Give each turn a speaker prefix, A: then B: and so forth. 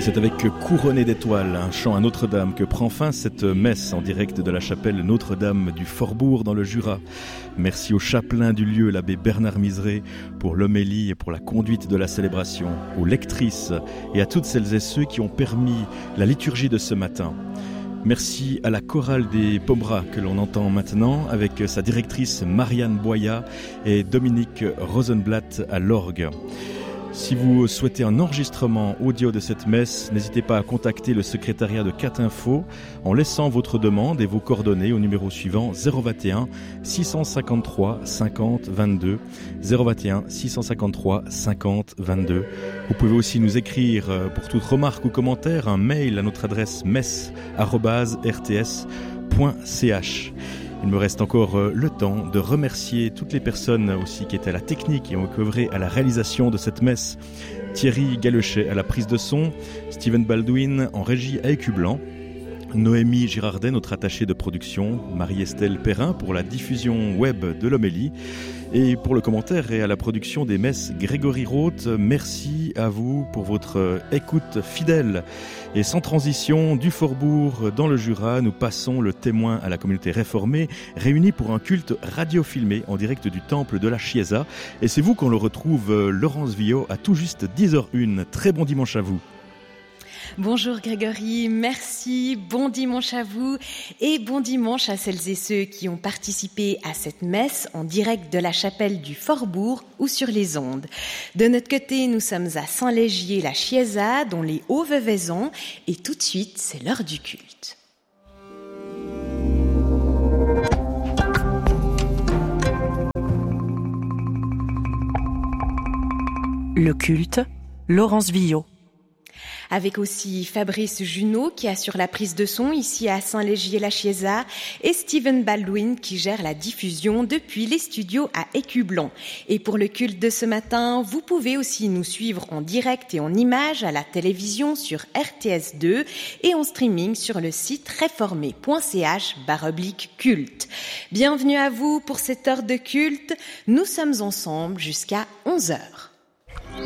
A: c'est avec Couronné d'étoiles, un chant à Notre-Dame, que prend fin cette messe en direct de la chapelle Notre-Dame du Forbourg dans le Jura. Merci au chapelain du lieu, l'abbé Bernard Miseré, pour l'homélie et pour la conduite de la célébration, aux lectrices et à toutes celles et ceux qui ont permis la liturgie de ce matin. Merci à la chorale des Pomeras que l'on entend maintenant avec sa directrice Marianne Boya et Dominique Rosenblatt à l'orgue. Si vous souhaitez un enregistrement audio de cette messe, n'hésitez pas à contacter le secrétariat de Catinfo en laissant votre demande et vos coordonnées au numéro suivant 021 653 50 22 021 653 50 22. Vous pouvez aussi nous écrire pour toute remarque ou commentaire un mail à notre adresse messe@rts.ch. Il me reste encore le temps de remercier toutes les personnes aussi qui étaient à la technique et ont œuvré à la réalisation de cette messe. Thierry Galechet à la prise de son, Steven Baldwin en régie à Écublanc, Noémie Girardet, notre attachée de production, Marie-Estelle Perrin pour la diffusion web de l'homélie et pour le commentaire et à la production des messes Grégory Roth. Merci à vous pour votre écoute fidèle. Et sans transition, du Forbourg dans le Jura, nous passons le témoin à la communauté réformée réunie pour un culte radiofilmé en direct du temple de la Chiesa. Et c'est vous qu'on le retrouve, Laurence Villot, à tout juste 10h01. Très bon dimanche à vous.
B: Bonjour Grégory, merci, bon dimanche à vous et bon dimanche à celles et ceux qui ont participé à cette messe en direct de la chapelle du Forbourg ou sur les ondes. De notre côté, nous sommes à Saint-Légier-la-Chiesa, dans les Hauts-Veuvaisons, et tout de suite, c'est l'heure du culte.
C: Le culte, Laurence Villot.
B: Avec aussi Fabrice Junot qui assure la prise de son ici à Saint-Légier-la-Chiesa et Steven Baldwin qui gère la diffusion depuis les studios à Écublanc. Et pour le culte de ce matin, vous pouvez aussi nous suivre en direct et en images à la télévision sur RTS2 et en streaming sur le site réformé.ch/culte. Bienvenue à vous pour cette heure de culte. Nous sommes ensemble jusqu'à 11h.